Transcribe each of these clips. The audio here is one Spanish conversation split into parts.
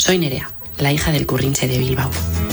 Soy Nerea, la hija del Currinche de Bilbao.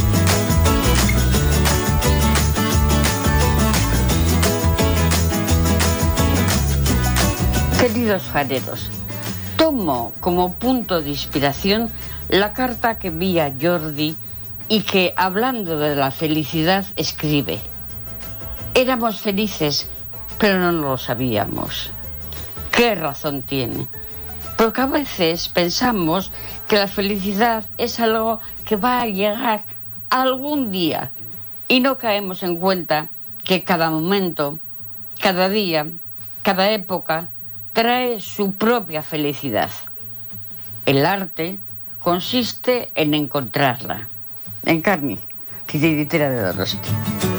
Queridos fareros, tomo como punto de inspiración la carta que envía Jordi y que, hablando de la felicidad, escribe: éramos felices, pero no lo sabíamos. ¿Qué razón tiene? Porque a veces pensamos que la felicidad es algo que va a llegar algún día y no caemos en cuenta que cada momento, cada día, cada época trae su propia felicidad. El arte consiste en encontrarla. Encarni, titiritera de Donosti.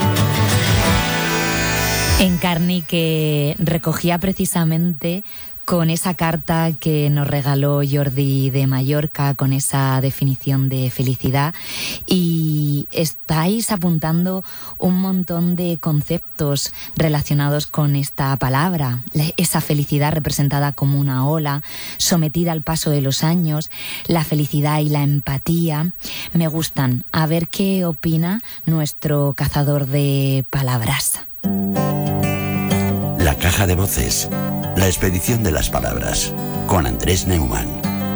Encarni, que recogía precisamente con esa carta que nos regaló Jordi de Mallorca, con esa definición de felicidad, y estáis apuntando un montón de conceptos relacionados con esta palabra, esa felicidad representada como una ola, sometida al paso de los años, la felicidad y la empatía. Me gustan. A ver qué opina nuestro cazador de palabras. La caja de voces. La expedición de las palabras, con Andrés Neumann.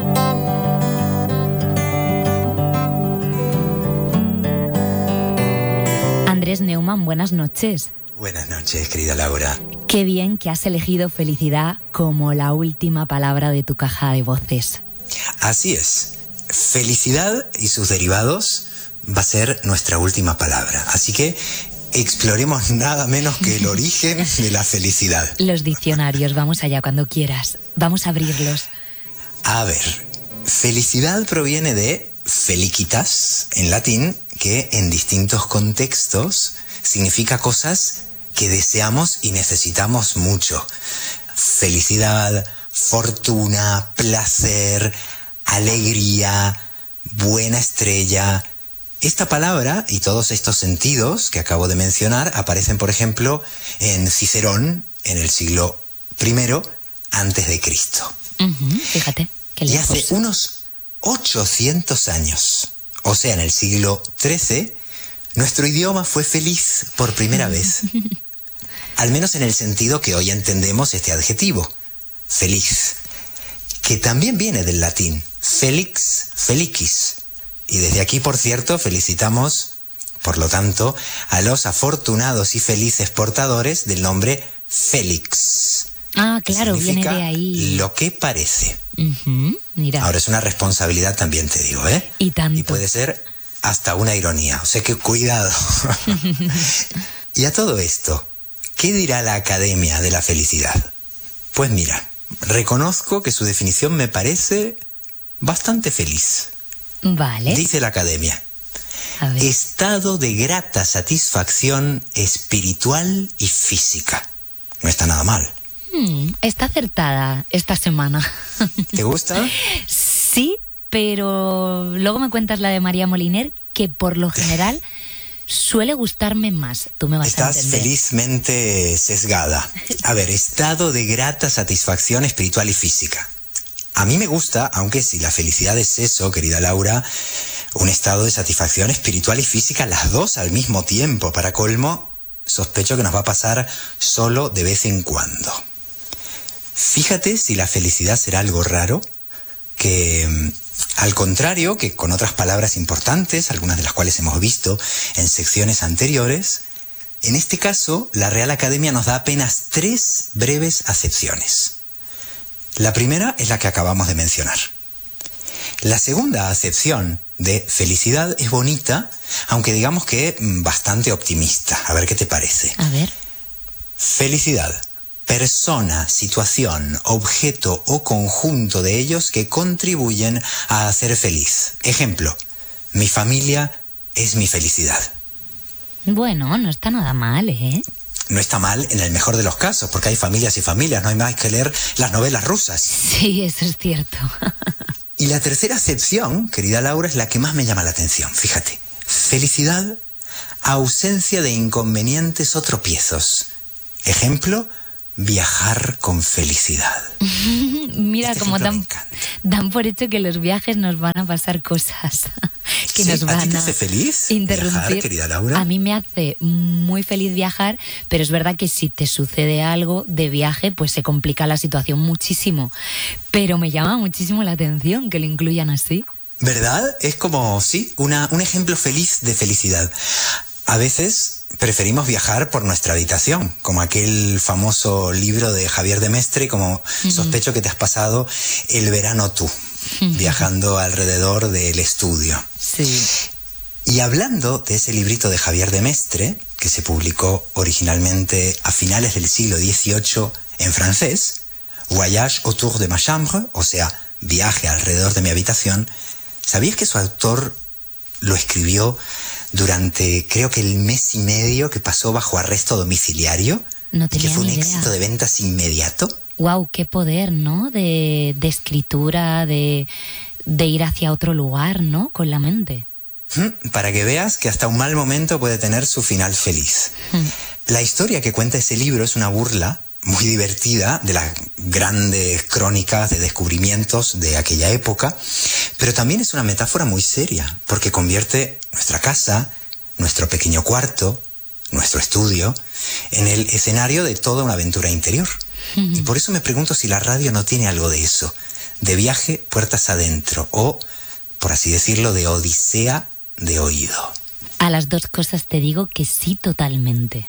Andrés Neumann, buenas noches. Buenas noches, querida Laura. Qué bien que has elegido felicidad como la última palabra de tu caja de voces. Así es. Felicidad y sus derivados va a ser nuestra última palabra. Así que exploremos nada menos que el origen de la felicidad. Los diccionarios, vamos allá cuando quieras. Vamos a abrirlos. A ver, felicidad proviene de felicitas, en latín, que en distintos contextos significa cosas que deseamos y necesitamos mucho. Felicidad, fortuna, placer, alegría, buena estrella. Esta palabra y todos estos sentidos que acabo de mencionar aparecen, por ejemplo, en Cicerón en el siglo I antes de Cristo. Fíjate, qué lejos. Y hace unos 800 años, o sea, en el siglo XIII, nuestro idioma fue feliz por primera vez. Al menos en el sentido que hoy entendemos este adjetivo, feliz, que también viene del latín, felix, felicis. Y desde aquí, por cierto, felicitamos, por lo tanto, a los afortunados y felices portadores del nombre Félix. Ah, claro, viene de ahí. Lo que parece. Mira. Ahora es una responsabilidad también, te digo, ¿eh? Y tanto. Y puede ser hasta una ironía, o sea que cuidado. Y a todo esto, ¿qué dirá la Academia de la Felicidad? Pues mira, reconozco que su definición me parece bastante feliz. Vale. Dice la Academia: estado de grata satisfacción espiritual y física. No está nada mal. Está acertada esta semana. ¿Te gusta? Sí, pero luego me cuentas la de María Moliner, que por lo general suele gustarme más. Tú me vas a entender. Estás felizmente sesgada. A ver, estado de grata satisfacción espiritual y física. A mí me gusta, aunque si la felicidad es eso, querida Laura, un estado de satisfacción espiritual y física, las dos al mismo tiempo. Para colmo, sospecho que nos va a pasar solo de vez en cuando. Fíjate si la felicidad será algo raro, que al contrario, que con otras palabras importantes, algunas de las cuales hemos visto en secciones anteriores, en este caso, la Real Academia nos da apenas 3 breves acepciones. La primera es la que acabamos de mencionar. La segunda acepción de felicidad es bonita, aunque digamos que bastante optimista. A ver qué te parece. A ver. Felicidad: persona, situación, objeto o conjunto de ellos que contribuyen a hacer feliz. Ejemplo: mi familia es mi felicidad. Bueno, no está nada mal, ¿eh? No está mal en el mejor de los casos, porque hay familias y familias, no hay más que leer las novelas rusas. Sí, eso es cierto. Y la tercera acepción, querida Laura, es la que más me llama la atención. Fíjate: felicidad, ausencia de inconvenientes o tropiezos. Ejemplo: viajar con felicidad. Mira, como dan por hecho que los viajes nos van a pasar cosas que nos van ¿A ti te hace feliz interrumpir. Viajar, querida Laura? A mí me hace muy feliz viajar, pero es verdad que si te sucede algo de viaje, pues se complica la situación muchísimo. Pero me llama muchísimo la atención que lo incluyan así. ¿Verdad? Es como, sí, un ejemplo feliz de felicidad. A veces preferimos viajar por nuestra habitación, como aquel famoso libro de Javier de Mestre, como sospecho que te has pasado el verano tú, viajando alrededor del estudio. Sí. Y hablando de ese librito de Javier de Mestre, que se publicó originalmente a finales del siglo XVIII en francés, Voyage autour de ma chambre, o sea, viaje alrededor de mi habitación, ¿sabías que su autor lo escribió durante, creo que el mes y medio que pasó bajo arresto domiciliario? No tenía que fue un ni idea. éxito de ventas inmediato. Wow, qué poder, ¿no? De escritura, de ir hacia otro lugar, ¿no? Con la mente. Para que veas que hasta un mal momento puede tener su final feliz. La historia que cuenta ese libro es una burla muy divertida de las grandes crónicas de descubrimientos de aquella época, pero también es una metáfora muy seria, porque convierte nuestra casa, nuestro pequeño cuarto, nuestro estudio, en el escenario de toda una aventura interior. Y por eso me pregunto si la radio no tiene algo de eso, de viaje puertas adentro, o, por así decirlo, de odisea de oído. A las dos cosas te digo que sí, totalmente.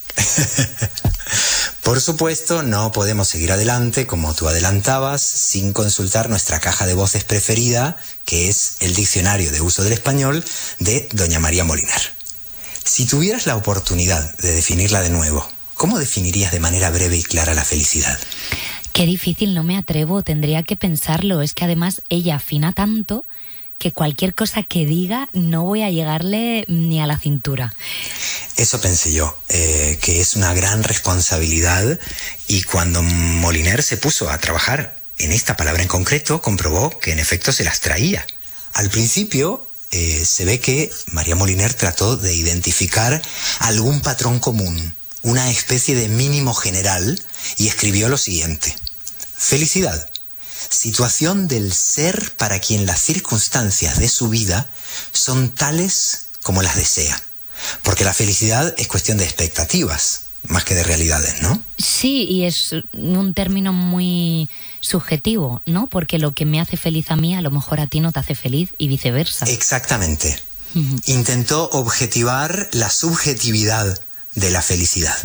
Por supuesto, no podemos seguir adelante, como tú adelantabas, sin consultar nuestra caja de voces preferida, que es el Diccionario de Uso del Español de doña María Moliner. Si tuvieras la oportunidad de definirla de nuevo, ¿cómo definirías de manera breve y clara la felicidad? Qué difícil, no me atrevo, tendría que pensarlo. Es que además ella afina tanto que cualquier cosa que diga no voy a llegarle ni a la cintura. Eso pensé yo, que es una gran responsabilidad, y cuando Moliner se puso a trabajar en esta palabra en concreto, comprobó que en efecto se las traía. Al principio se ve que María Moliner trató de identificar algún patrón común, una especie de mínimo general, y escribió lo siguiente: felicidad, situación del ser para quien las circunstancias de su vida son tales como las desea. Porque la felicidad es cuestión de expectativas, más que de realidades, ¿no? Sí, y es un término muy subjetivo, ¿no? Porque lo que me hace feliz a mí, a lo mejor a ti no te hace feliz y viceversa. Exactamente. Intentó objetivar la subjetividad de la felicidad.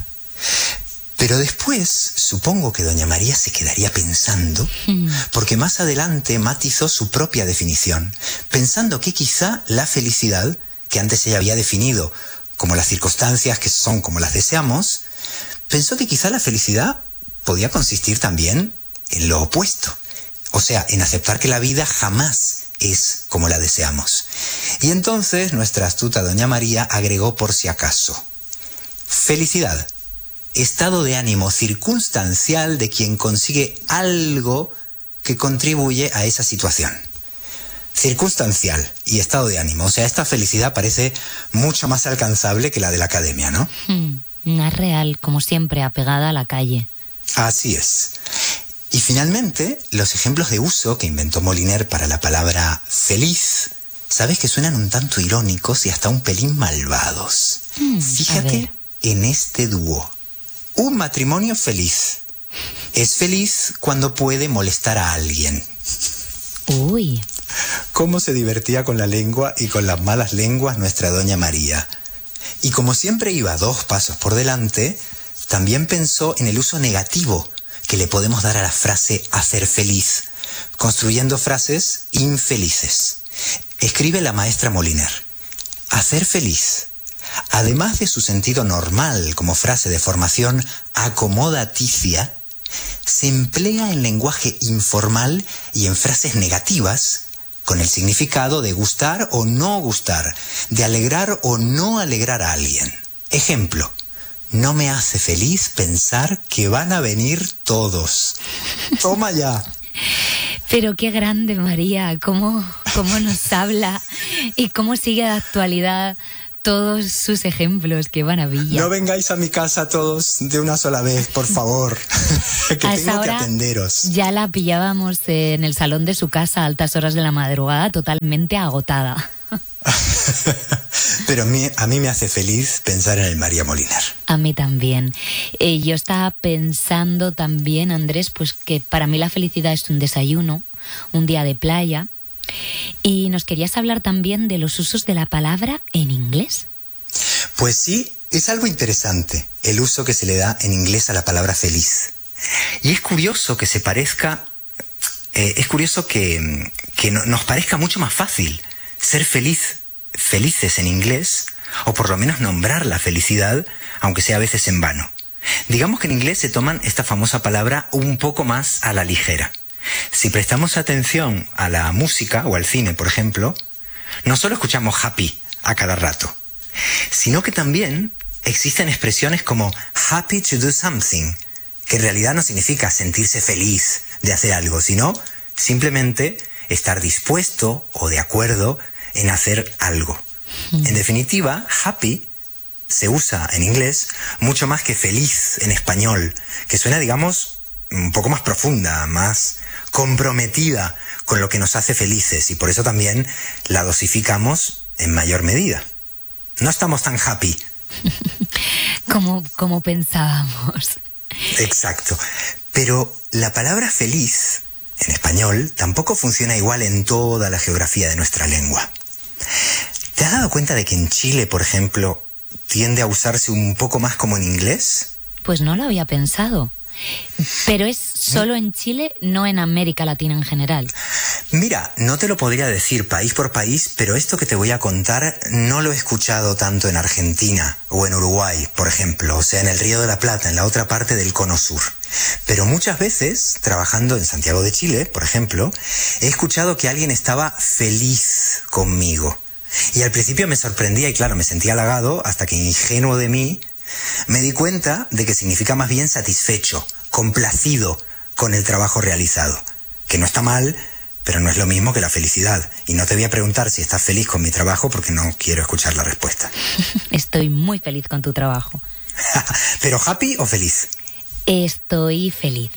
Pero después, supongo que doña María se quedaría pensando, porque más adelante matizó su propia definición, pensando que quizá la felicidad, que antes ella había definido como las circunstancias que son como las deseamos, pensó que quizá la felicidad podía consistir también en lo opuesto, o sea, en aceptar que la vida jamás es como la deseamos. Y entonces nuestra astuta doña María agregó por si acaso: felicidad, estado de ánimo circunstancial de quien consigue algo que contribuye a esa situación. Circunstancial y estado de ánimo. O sea, esta felicidad parece mucho más alcanzable que la de la academia, ¿no? Es real, como siempre, apegada a la calle. Así es. Y finalmente, los ejemplos de uso que inventó Moliner para la palabra feliz, sabes que suenan un tanto irónicos y hasta un pelín malvados. Fíjate en este dúo. Un matrimonio feliz. Es feliz cuando puede molestar a alguien. Uy. Cómo se divertía con la lengua y con las malas lenguas nuestra doña María. Y como siempre iba 2 pasos por delante, también pensó en el uso negativo que le podemos dar a la frase hacer feliz, construyendo frases infelices. Escribe la maestra Moliner: hacer feliz, además de su sentido normal como frase de formación acomodaticia, se emplea en lenguaje informal y en frases negativas con el significado de gustar o no gustar, de alegrar o no alegrar a alguien. Ejemplo: no me hace feliz pensar que van a venir todos. Toma ya. Pero qué grande, María, cómo nos habla y cómo sigue de actualidad todos sus ejemplos, qué maravilla. No vengáis a mi casa todos de una sola vez, por favor, que tengo que atenderos. Ya la pillábamos en el salón de su casa a altas horas de la madrugada, totalmente agotada. Pero a mí me hace feliz pensar en el María Moliner. A mí también. Yo estaba pensando también, Andrés, pues que para mí la felicidad es un desayuno, un día de playa. Y nos querías hablar también de los usos de la palabra en inglés. Pues sí, es algo interesante el uso que se le da en inglés a la palabra feliz. Y es curioso que se parezca, que nos parezca mucho más fácil ser felices en inglés, o por lo menos nombrar la felicidad, aunque sea a veces en vano. Digamos que en inglés se toman esta famosa palabra un poco más a la ligera. Si prestamos atención a la música o al cine, por ejemplo, no solo escuchamos happy a cada rato, sino que también existen expresiones como happy to do something, que en realidad no significa sentirse feliz de hacer algo, sino simplemente estar dispuesto o de acuerdo en hacer algo. En definitiva, happy se usa en inglés mucho más que feliz en español, que suena, digamos, un poco más profunda, más comprometida con lo que nos hace felices, y por eso también la dosificamos en mayor medida. No estamos tan happy. como pensábamos. Exacto. Pero la palabra feliz en español tampoco funciona igual en toda la geografía de nuestra lengua. ¿Te has dado cuenta de que en Chile, por ejemplo, tiende a usarse un poco más como en inglés? Pues no lo había pensado. Pero es solo en Chile, no en América Latina en general. Mira, no te lo podría decir país por país, pero esto que te voy a contar no lo he escuchado tanto en Argentina o en Uruguay, por ejemplo, o sea, en el Río de la Plata, en la otra parte del Cono Sur. Pero muchas veces, trabajando en Santiago de Chile, por ejemplo, he escuchado que alguien estaba feliz conmigo. Y al principio me sorprendía y claro, me sentía halagado, hasta que ingenuo de mí me di cuenta de que significa más bien satisfecho, complacido con el trabajo realizado. Que no está mal, pero no es lo mismo que la felicidad. Y no te voy a preguntar si estás feliz con mi trabajo porque no quiero escuchar la respuesta. Estoy muy feliz con tu trabajo. ¿Pero happy o feliz? Estoy feliz.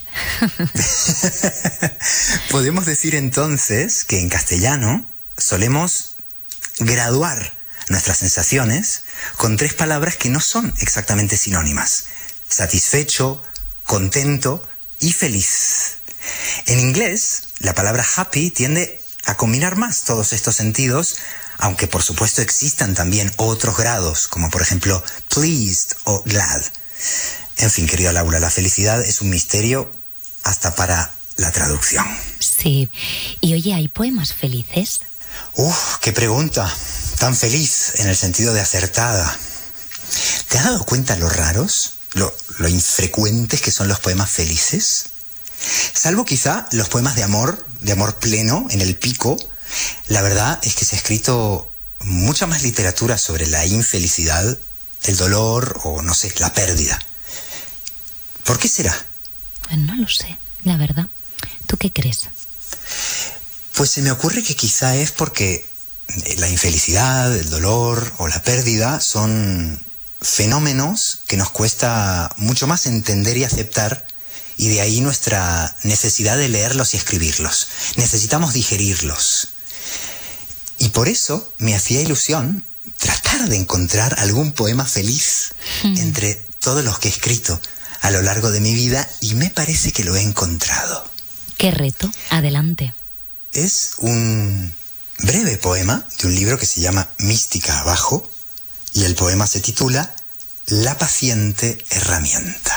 Podemos decir entonces que en castellano solemos graduar nuestras sensaciones con 3 palabras que no son exactamente sinónimas: satisfecho, contento y feliz. En inglés, la palabra happy tiende a combinar más todos estos sentidos, aunque por supuesto existan también otros grados, como por ejemplo pleased o glad. En fin, querida Laura, la felicidad es un misterio hasta para la traducción. Sí. Y oye, ¿hay poemas felices? ¡Qué pregunta! Tan feliz en el sentido de acertada. ¿Te has dado cuenta lo raros, lo infrecuentes que son los poemas felices? Salvo quizá los poemas de amor pleno, en el pico, la verdad es que se ha escrito mucha más literatura sobre la infelicidad, el dolor o, no sé, la pérdida. ¿Por qué será? Pues no lo sé, la verdad. ¿Tú qué crees? Pues se me ocurre que quizá es porque la infelicidad, el dolor o la pérdida son fenómenos que nos cuesta mucho más entender y aceptar, y de ahí nuestra necesidad de leerlos y escribirlos. Necesitamos digerirlos. Y por eso me hacía ilusión tratar de encontrar algún poema feliz entre todos los que he escrito a lo largo de mi vida, y me parece que lo he encontrado. ¡Qué reto! Adelante. Es un breve poema de un libro que se llama Mística Abajo, y el poema se titula La paciente herramienta.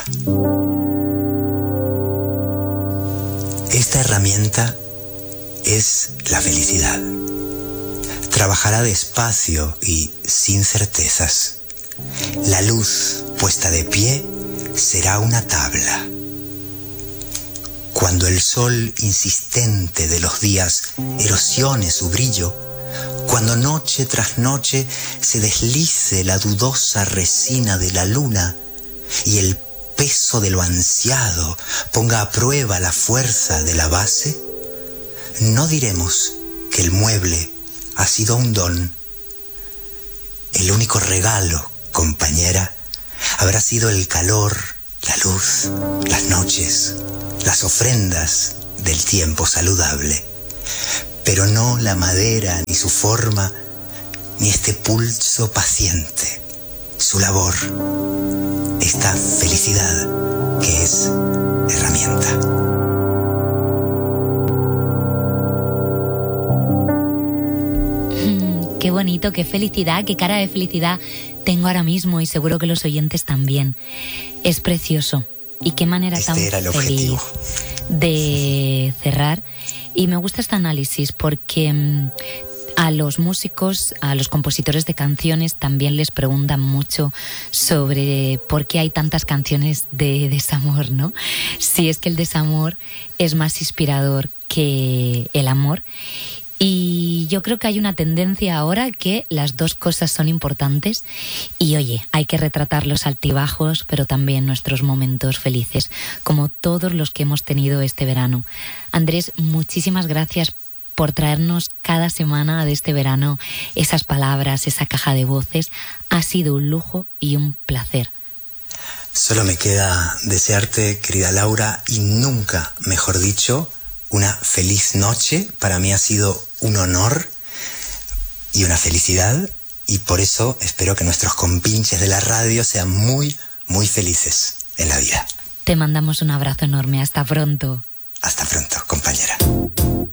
Esta herramienta es la felicidad. Trabajará despacio y sin certezas. La luz puesta de pie será una tabla. Cuando el sol insistente de los días erosione su brillo, cuando noche tras noche se deslice la dudosa resina de la luna y el peso de lo ansiado ponga a prueba la fuerza de la base, no diremos que el mueble ha sido un don. el único regalo, compañera, habrá sido el calor, la luz, las noches, las ofrendas del tiempo saludable, pero no la madera, ni su forma, ni este pulso paciente, su labor, esta felicidad que es herramienta. Qué bonito, qué felicidad, qué cara de felicidad tengo ahora mismo y seguro que los oyentes también. Es precioso y qué manera tan feliz de cerrar. Y me gusta este análisis porque a los músicos, a los compositores de canciones también les preguntan mucho sobre por qué hay tantas canciones de desamor, ¿no? Si es que el desamor es más inspirador que el amor. Y yo creo que hay una tendencia ahora que las dos cosas son importantes y oye, hay que retratar los altibajos, pero también nuestros momentos felices, como todos los que hemos tenido este verano. Andrés, muchísimas gracias por traernos cada semana de este verano esas palabras, esa caja de voces. Ha sido un lujo y un placer. Solo me queda desearte, querida Laura, y nunca, mejor dicho, una feliz noche. Para mí ha sido un honor y una felicidad, y por eso espero que nuestros compinches de la radio sean muy, muy felices en la vida. Te mandamos un abrazo enorme. Hasta pronto. Hasta pronto, compañera.